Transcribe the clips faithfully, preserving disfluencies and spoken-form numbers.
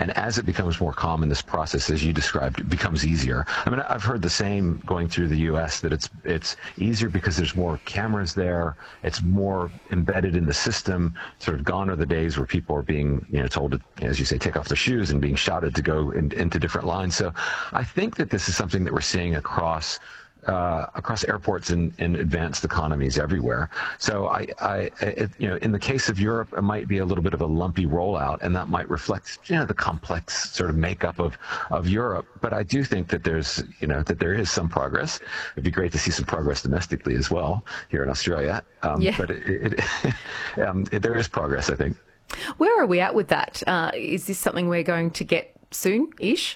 And as it becomes more common, this process, as you described, it becomes easier. I mean, I've heard the same going through the U S, that it's it's easier because there's more cameras there. It's more embedded in the system. Sort of gone are the days where people are being, you know, told to, as you say, take off their shoes and being shouted to go in, into different lines. So I think that this is something that we're seeing across Uh, across airports and in, in advanced economies everywhere. So I, I it, you know, in the case of Europe, it might be a little bit of a lumpy rollout, and that might reflect, you know, the complex sort of makeup of, of Europe. But I do think that there's, you know, that there is some progress. It'd be great to see some progress domestically as well here in Australia. Um, yeah. But it, it, it, um, it, there is progress, I think. Where are we at with that? Uh, is this something we're going to get soon-ish?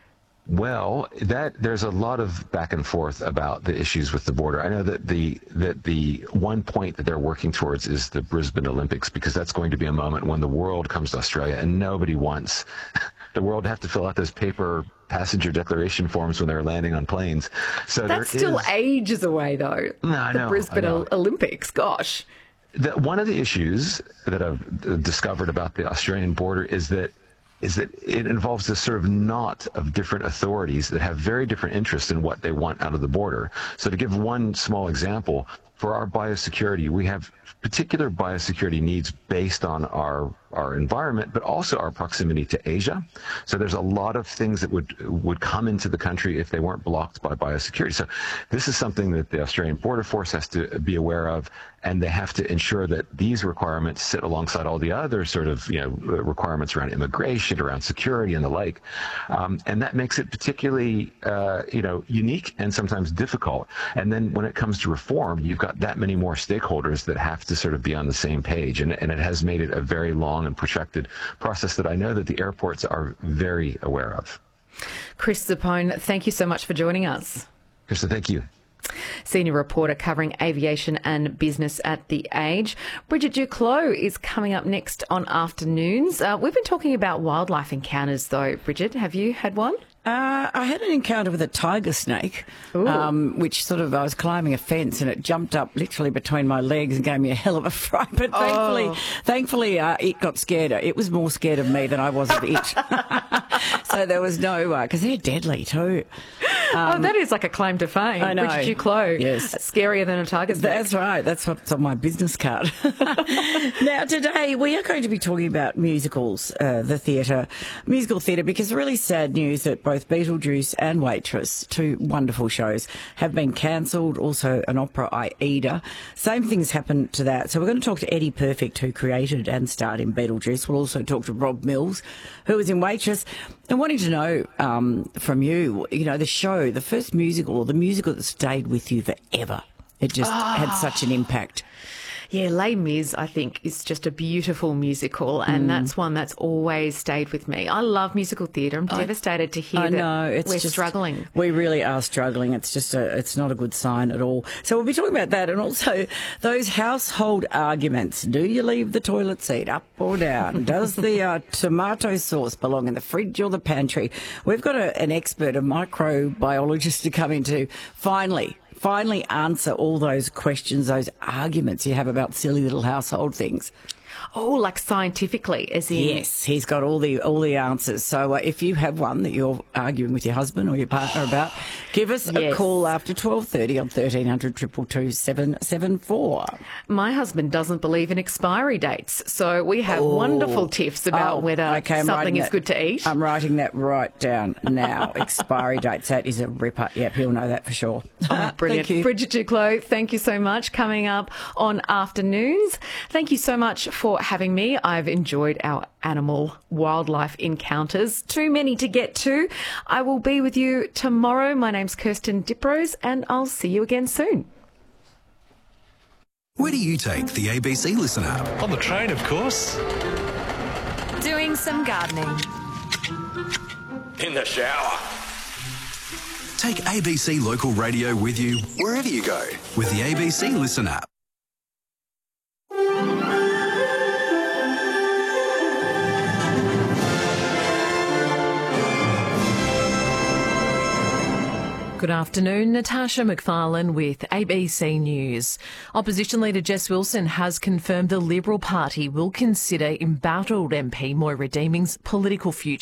Well, that there's a lot of back and forth about the issues with the border. I know that the that the one point that they're working towards is the Brisbane Olympics, because that's going to be a moment when the world comes to Australia, and nobody wants the world to have to fill out those paper passenger declaration forms when they're landing on planes. So that's there still is, ages away, though. No, I the know, Brisbane I know. Olympics, gosh. The, one of the issues that I've discovered about the Australian border is that is that it involves this sort of knot of different authorities that have very different interests in what they want out of the border. So to give one small example, for our biosecurity, we have particular biosecurity needs based on our our environment, but also our proximity to Asia. So there's a lot of things that would would come into the country if they weren't blocked by biosecurity. So this is something that the Australian Border Force has to be aware of, and they have to ensure that these requirements sit alongside all the other sort of, you know, requirements around immigration, around security, and the like. Um, and that makes it particularly, uh, you know, unique and sometimes difficult. And then when it comes to reform, you've got that many more stakeholders that have to sort of be on the same page, and, and it has made it a very long and protracted process that I know that the airports are very aware of. Chris Zappone, thank you so much for joining us. Krista, thank you. Senior reporter covering aviation and business at The Age. Bridget Duclos is coming up next on Afternoons. Uh, we've been talking about wildlife encounters, though. Bridget, have you had one? Uh, I had an encounter with a tiger snake, um, which sort of, I was climbing a fence and it jumped up literally between my legs and gave me a hell of a fright. But thankfully, oh. thankfully, uh, it got scared. It was more scared of me than I was of it. So there was no, because uh, they're deadly too. Um, oh, that is like a claim to fame. I know. Bridget Duclos. Yes. Scarier than a tiger snake. That's right. That's what's on my business card. Now, today we are going to be talking about musicals, uh, the theatre, musical theatre, because really sad news that both Beetlejuice and Waitress, two wonderful shows, have been cancelled. Also an opera, Aida. Same things happened to that. So we're going to talk to Eddie Perfect, who created and starred in Beetlejuice. We'll also talk to Rob Mills, who was in Waitress. And wanting to know um, from you, you know, the show, the first musical, or the musical that stayed with you forever. It just oh. had such an impact. Yeah, Les Mis, I think, is just a beautiful musical, and mm. that's one that's always stayed with me. I love musical theatre. I'm I, devastated to hear I that know, it's we're just, struggling. We really are struggling. It's just a, it's not a good sign at all. So we'll be talking about that, and also those household arguments. Do you leave the toilet seat up or down? Does the uh, tomato sauce belong in the fridge or the pantry? We've got a, an expert, a microbiologist, to come in to finally Finally answer all those questions, those arguments you have about silly little household things. Oh, like scientifically, as in... Yes, he's got all the all the answers. So uh, if you have one that you're arguing with your husband or your partner about, give us yes. a call after twelve thirty on thirteen hundred, two two two, seven seven four. My husband doesn't believe in expiry dates, so we have oh. wonderful tips about oh, whether okay, something is that, good to eat. I'm writing that right down now. Expiry dates, that is a ripper. Yep, he'll know that for sure. Oh, brilliant. Thank you. Bridget Duclos, thank you so much. Coming up on Afternoons. Thank you so much for having me. I've enjoyed our animal wildlife encounters. Too many to get to. I will be with you tomorrow. My name's Kirsten Diprose, and I'll see you again soon. Where do you take the A B C Listen app? On the train, of course. Doing some gardening. In the shower. Take A B C Local Radio with you wherever you go with the A B C Listen app. Good afternoon, Natasha McFarlane with A B C News. Opposition leader Jess Wilson has confirmed the Liberal Party will consider embattled M P Moira Deeming's political future.